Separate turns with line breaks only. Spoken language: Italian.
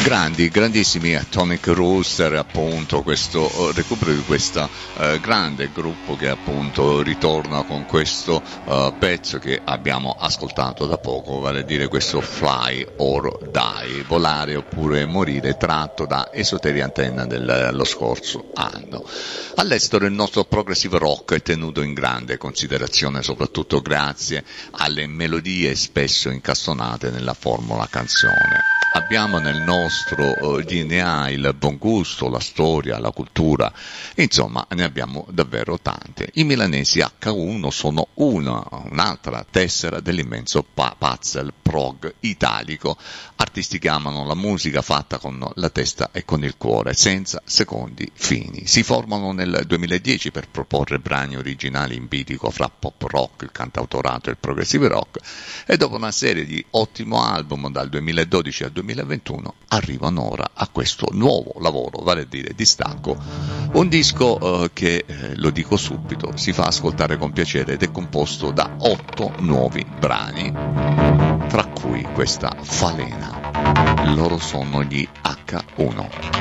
Grandissimi Atomic Rooster, appunto, questo recupero di questo grande gruppo che appunto ritorna con questo pezzo che abbiamo ascoltato da poco, vale a dire questo Fly or Die, volare oppure morire, tratto da Esoteria Antenna dello scorso anno. All'estero il nostro progressive rock è tenuto in grande considerazione soprattutto grazie alle melodie spesso incastonate nella formula canzone. Abbiamo nel nostro DNA il buon gusto, la storia, la cultura, insomma ne abbiamo davvero tante. I milanesi H1 sono un'altra tessera dell'immenso puzzle prog italico. Artisti che amano la musica fatta con la testa e con il cuore, senza secondi fini. Si formano nel 2010 per proporre brani originali in bilico fra pop rock, il cantautorato e il progressive rock, e dopo una serie di ottimi album dal 2012 al 2021 arrivano ora a questo nuovo lavoro, vale a dire Distacco, un disco che, lo dico subito, si fa ascoltare con piacere ed è composto da 8 nuovi brani, tra cui questa Falena. Loro sono gli H1.